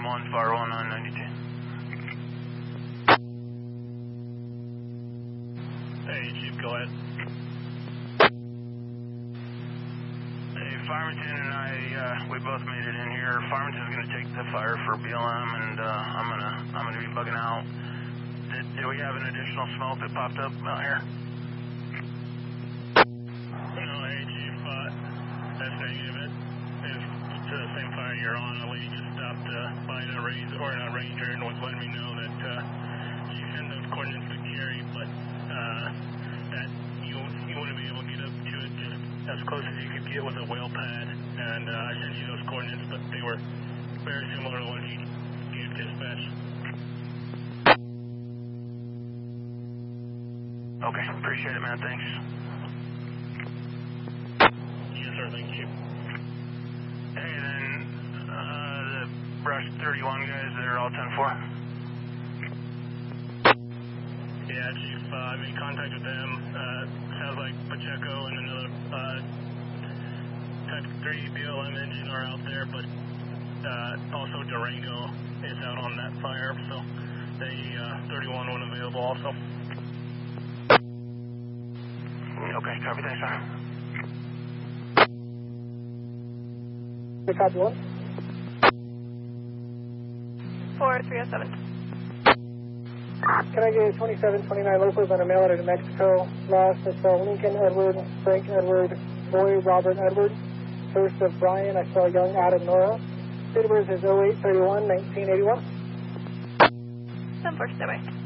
1, fire 1992. Hey, Chief, go ahead. Hey, Farmington and I, we both made it in here. Farmington's going to take the fire for BLM, and I'm gonna be bugging out. Did we have an additional smoke that popped up out here? No, hey, Chief, that's negative. It is to the same fire you're on. A lady just stopped by a ranger and was letting me know that she sent those coordinates to Carrie, but that you wouldn't be able to get up to it just as close as you could get with a whale pad. And I sent you those coordinates, but they were very similar to what he gave dispatch. Okay, appreciate it, man. Thanks. Yes, sir. Thank you. Hey, then, the Brush 31 guys, they're all 10-4? Yeah, Chief, I made contact with them. Sounds like Pacheco and another Type 3 BLM engine are out there, but also Durango is out on that fire, so they 31 went available also. Okay, copy, thanks, sir. Copy what? 4307. Can I get 2729 locals on a mail out of New Mexico? Last, I saw Lincoln Edward, Frank Edward, Boy Robert Edward. First of Brian, I saw young Adam Nora. Date of birth is 08/31/1981. 10-4, stay by.